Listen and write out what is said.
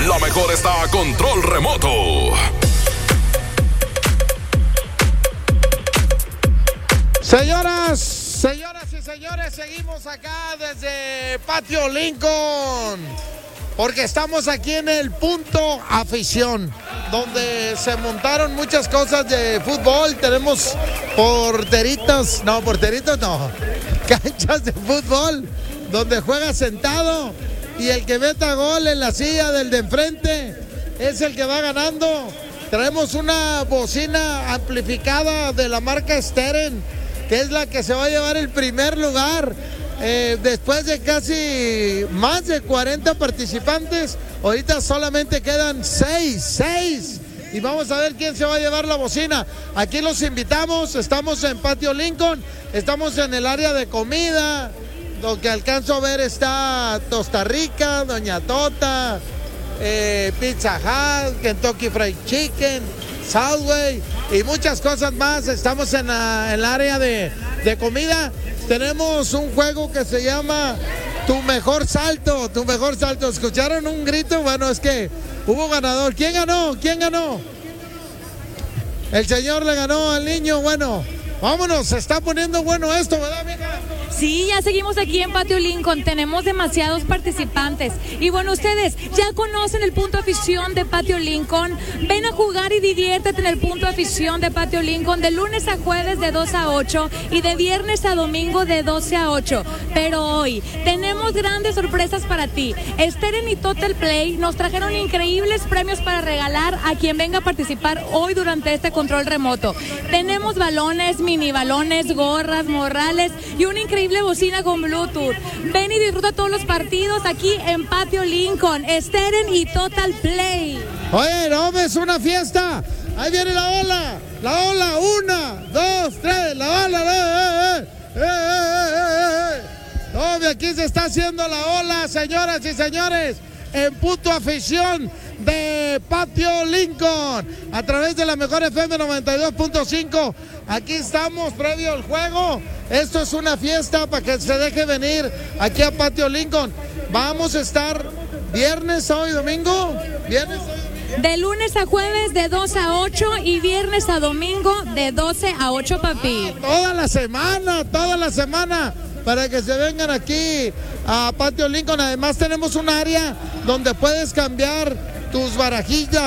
La mejor está a control remoto. Señoras y señores, seguimos acá desde Patio Lincoln, porque estamos aquí en el punto afición, donde se montaron muchas cosas de fútbol. Tenemos porteritos no, canchas de fútbol, donde juega sentado y el que meta gol en la silla del de enfrente es el que va ganando. Traemos una bocina amplificada de la marca Steren, que es la que se va a llevar el primer lugar. Después de casi más de 40 participantes, ahorita solamente quedan 6 y vamos a ver quién se va a llevar la bocina. Aquí los invitamos, estamos en Patio Lincoln, estamos en el área de comida. Lo que alcanzo a ver está Tosta Rica, Doña Tota, Pizza Hut, Kentucky Fried Chicken, Subway y muchas cosas más. Estamos en el área de comida. Tenemos un juego que se llama Tu Mejor Salto. ¿Escucharon un grito? Bueno, es que hubo ganador. ¿Quién ganó? El señor le ganó al niño. Bueno, vámonos, se está poniendo bueno esto, ¿verdad, mija? Sí, ya seguimos aquí en Patio Lincoln, tenemos demasiados participantes. Y bueno, ustedes ya conocen el punto afición de Patio Lincoln. Ven a jugar y diviértete en el punto afición de Patio Lincoln de lunes a jueves de 2 a 8 y de viernes a domingo de 12 a 8. Pero hoy tenemos grandes sorpresas para ti. Steren y Total Play nos trajeron increíbles premios para regalar a quien venga a participar hoy durante este control remoto. Tenemos balones, mini balones, gorras, morrales y una increíble bocina con Bluetooth. Ven y disfruta todos los partidos aquí en Patio Lincoln, Steren y Total Play. Oye, no, es una fiesta. Ahí viene la ola. 1, 2, 3, la ola. No, aquí se está haciendo la ola, señoras y señores, en punto afición de Patio Lincoln, a través de la mejor FM 92.5. Aquí estamos previo al juego. Esto es una fiesta para que se deje venir aquí a Patio Lincoln. Vamos a estar viernes, sábado y domingo. De lunes a jueves de 2 a 8 y viernes a domingo de 12 a 8, papi. Toda la semana, para que se vengan aquí a Patio Lincoln. Además tenemos un área donde puedes cambiar tus barajillas.